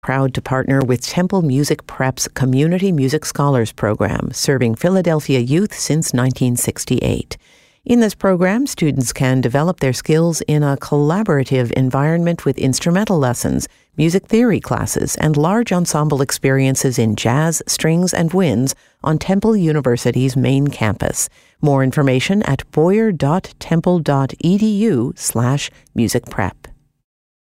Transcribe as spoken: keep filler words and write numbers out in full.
Proud to partner with Temple Music Prep's Community Music Scholars Program, serving Philadelphia youth since nineteen sixty-eight. In this program, students can develop their skills in a collaborative environment with instrumental lessons, music theory classes, and large ensemble experiences in jazz, strings, and winds on Temple University's main campus. More information at boyer dot temple dot e d u slash music prep.